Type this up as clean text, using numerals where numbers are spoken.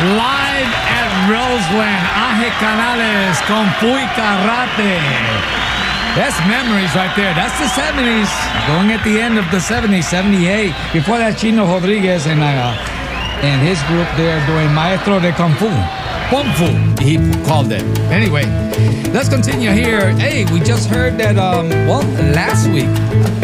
live at Roseland. Aje Canales, Kung Fu y Karate. That's memories right there. That's the 70s. Going at the end of the 70s, 78. Before that, Chino Rodriguez and his group there doing Maestro de Kung Fu. Kung Fu, he called it. Anyway, let's continue here. Hey, we just heard that, last week,